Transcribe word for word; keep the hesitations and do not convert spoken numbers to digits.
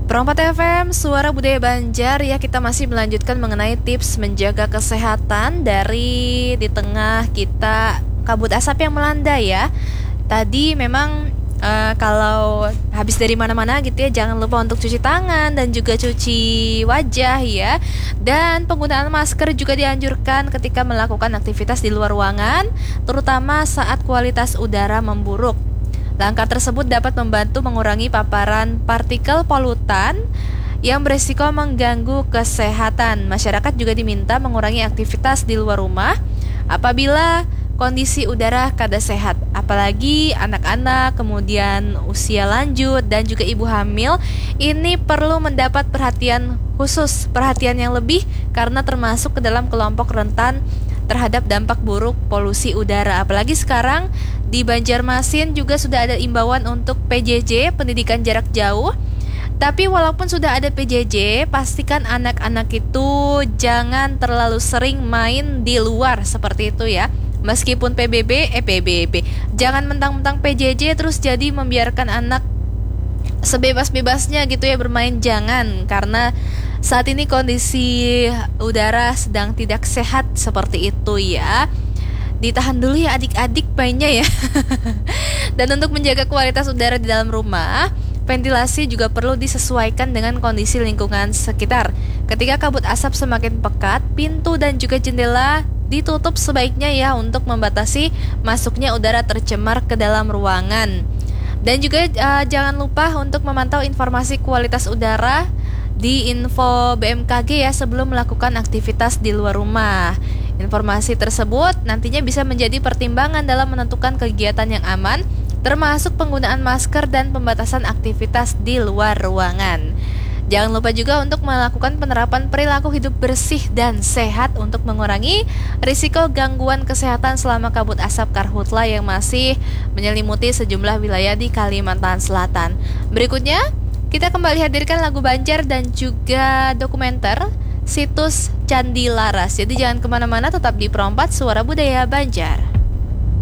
Perompat F M, Suara Budaya Banjar. Ya, kita masih melanjutkan mengenai tips menjaga kesehatan dari di tengah kita kabut asap yang melanda ya. Tadi memang uh, kalau habis dari mana-mana gitu ya, jangan lupa untuk cuci tangan dan juga cuci wajah ya. Dan penggunaan masker juga dianjurkan ketika melakukan aktivitas di luar ruangan, terutama saat kualitas udara memburuk. Langkah tersebut dapat membantu mengurangi paparan partikel polutan yang beresiko mengganggu kesehatan. Masyarakat juga diminta mengurangi aktivitas di luar rumah apabila kondisi udara kada sehat. Apalagi anak-anak, kemudian usia lanjut dan juga ibu hamil ini perlu mendapat perhatian khusus, perhatian yang lebih karena termasuk ke dalam kelompok rentan terhadap dampak buruk polusi udara. Apalagi sekarang di Banjarmasin juga sudah ada imbauan untuk P J J, pendidikan jarak jauh. Tapi walaupun sudah ada P J J, pastikan anak-anak itu jangan terlalu sering main di luar seperti itu ya. Meskipun P B B, eh P B B, jangan mentang-mentang P J J terus jadi membiarkan anak sebebas-bebasnya gitu ya bermain, jangan, karena saat ini kondisi udara sedang tidak sehat seperti itu ya. Ditahan dulu ya adik-adik mainnya ya. Dan untuk menjaga kualitas udara di dalam rumah, ventilasi juga perlu disesuaikan dengan kondisi lingkungan sekitar. Ketika kabut asap semakin pekat, pintu dan juga jendela ditutup sebaiknya ya untuk membatasi masuknya udara tercemar ke dalam ruangan. Dan juga uh, jangan lupa untuk memantau informasi kualitas udara di info B M K G ya sebelum melakukan aktivitas di luar rumah. Informasi tersebut nantinya bisa menjadi pertimbangan dalam menentukan kegiatan yang aman, termasuk penggunaan masker dan pembatasan aktivitas di luar ruangan. Jangan lupa juga untuk melakukan penerapan perilaku hidup bersih dan sehat untuk mengurangi risiko gangguan kesehatan selama kabut asap karhutla yang masih menyelimuti sejumlah wilayah di Kalimantan Selatan. Berikutnya, kita kembali hadirkan lagu Banjar dan juga dokumenter situs Candi Laras. Jadi jangan kemana-mana, tetap di Perompat Suara Budaya Banjar.